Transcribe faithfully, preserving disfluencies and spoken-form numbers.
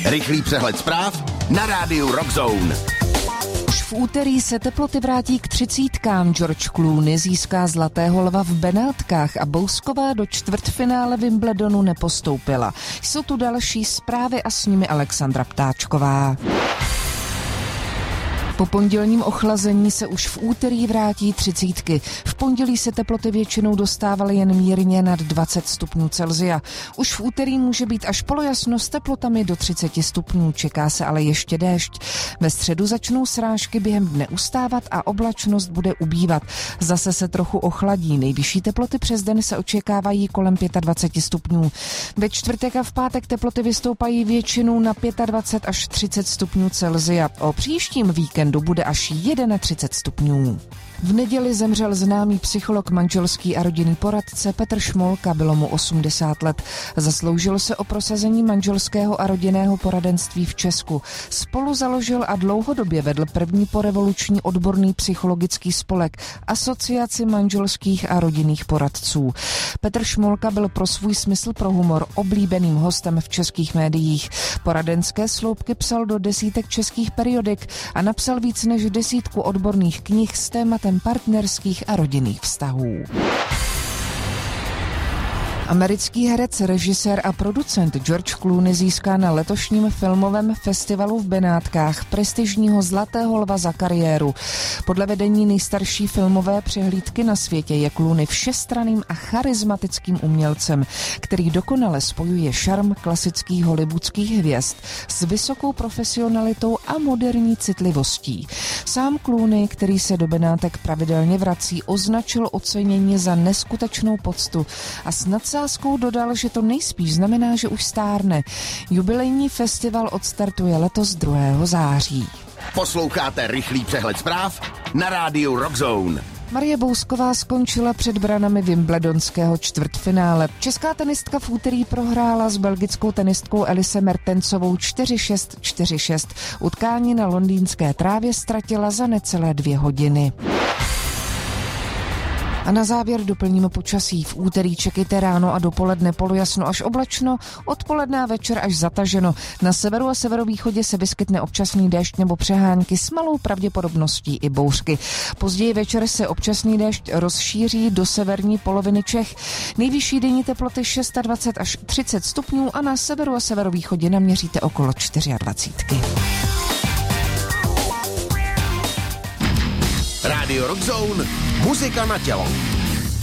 Rychlý přehled zpráv na rádiu Rock Zone. Už v úterý se teploty vrátí k třicítkám. George Clooney získá zlatého lva v Benátkách a Bousková do čtvrtfinále Wimbledonu nepostoupila. Jsou tu další zprávy a s nimi Alexandra Ptáčková. Po pondělním ochlazení se už v úterý vrátí třicítky. V pondělí se teploty většinou dostávaly jen mírně nad dvacet stupňů Celsia. Už v úterý může být až polojasno s teplotami do třicet stupňů, čeká se ale ještě déšť. Ve středu začnou srážky během dne ustávat a oblačnost bude ubývat. Zase se trochu ochladí, nejvyšší teploty přes den se očekávají kolem dvacet pět stupňů. Ve čtvrtek a v pátek teploty vystoupají většinou na dvacet pět až třicet stupňů Celsia. O příštím víkendu bude až třicet jedna stupňů. V neděli zemřel známý psycholog, manželský a rodinný poradce Petr Šmolka, bylo mu osmdesát let. Zasloužil se o prosazení manželského a rodinného poradenství v Česku. Spolu založil a dlouhodobě vedl první porevoluční odborný psychologický spolek Asociaci manželských a rodinných poradců. Petr Šmolka byl pro svůj smysl pro humor oblíbeným hostem v českých médiích. Poradenské sloupky psal do desítek českých periodik a napsal víc než desítku odborných knih s tématem partnerských a rodinných vztahů. Americký herec, režisér a producent George Clooney získá na letošním filmovém festivalu v Benátkách prestižního Zlatého lva za kariéru. Podle vedení nejstarší filmové přehlídky na světě je Clooney všestranným a charismatickým umělcem, který dokonale spojuje šarm klasických hollywoodských hvězd s vysokou profesionalitou a moderní citlivostí. Sám Clooney, který se do Benátek pravidelně vrací, označil ocenění za neskutečnou poctu a snad sázkou dodal, že to nejspíš znamená, že už stárne. Jubilejní festival odstartuje letos druhého září. Posloucháte rychlý přehled zpráv na rádiu Rock Zone. Marie Bousková skončila před branami wimbledonského čtvrtfinále. Česká tenistka v úterý prohrála s belgickou tenistkou Elise Mertensovou čtyři šest čtyři šest. Utkání na londýnské trávě ztratila za necelé dvě hodiny. A na závěr doplníme počasí. V úterý čekejte ráno a dopoledne polojasno až oblačno, odpoledne a večer až zataženo. Na severu a severovýchodě se vyskytne občasný déšť nebo přehánky s malou pravděpodobností i bouřky. Později večer se občasný déšť rozšíří do severní poloviny Čech. Nejvyšší denní teploty dvacet šest až třicet stupňů a na severu a severovýchodě naměříte okolo dvacet čtyři. Radio Rock Zone, muzika na tělo.